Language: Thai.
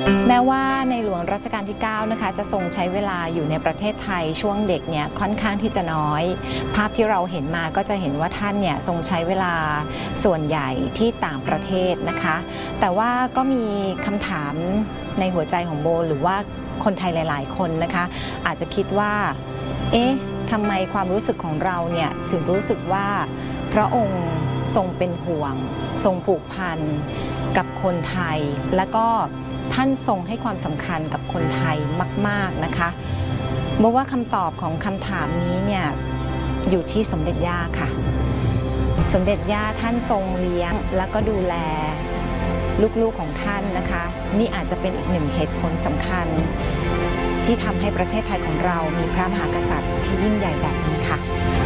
แม้ว่าในหลวงรัชกาลที่9นะคะจะทรงใช้เวลาอยู่ในประเทศไทยช่วงเด็กเนี่ยค่อนข้างที่จะน้อยภาพที่เราเห็นมาก็จะเห็นว่าท่านเนี่ยทรงใช้เวลาส่วนใหญ่ที่ต่างประเทศนะคะแต่ว่าก็มีคำถามในหัวใจของโบหรือว่าคนไทยหลายๆคนนะคะอาจจะคิดว่าเอ๊ะทำไมความรู้สึกของเราเนี่ยถึงรู้สึกว่าพระองค์ทรงเป็นห่วงทรงผูกพันกับคนไทยและก็ท่านทรงให้ความสำคัญกับคนไทยมากๆนะคะบอกว่าคำตอบของคำถามนี้เนี่ยอยู่ที่สมเด็จย่าค่ะสมเด็จย่าท่านทรงเลี้ยงแล้วก็ดูแลลูกๆของท่านนะคะนี่อาจจะเป็นอีกหนึ่งเหตุผลสำคัญที่ทำให้ประเทศไทยของเรามีพระมหากษัตริย์ที่ยิ่งใหญ่แบบนี้ค่ะ